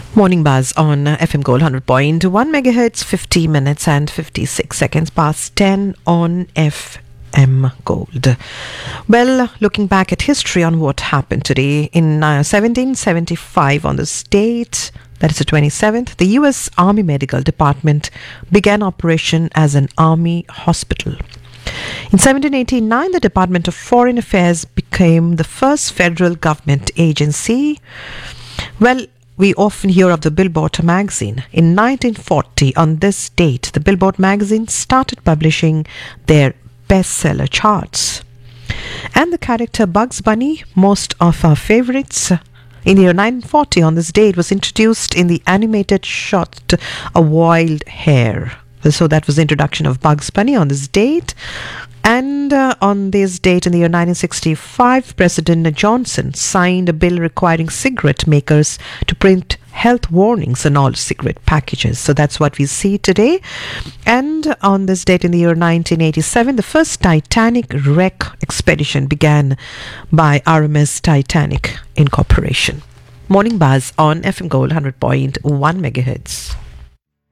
Morning Buzz on FM Gold 100.1 megahertz, 50 minutes and 56 seconds past 10 on FM Gold. Well, looking back at history on what happened today, in 1775 on this date, that is the 27th, the US Army Medical Department began operation as an army hospital. In 1789, the Department of Foreign Affairs became the first federal government agency. Well, we often hear of the Billboard magazine. In 1940, on this date, the Billboard magazine started publishing their bestseller charts. And the character Bugs Bunny, most of our favorites, in the year 1940, on this date, was introduced in the animated short A Wild Hare. So that was the introduction of Bugs Bunny on this date. And on this date in the year 1965, President Johnson signed a bill requiring cigarette makers to print health warnings on all cigarette packages. So that's what we see today. And on this date in the year 1987, the first Titanic wreck expedition began by RMS Titanic Incorporation. Morning Buzz on FM Gold 100.1 megahertz.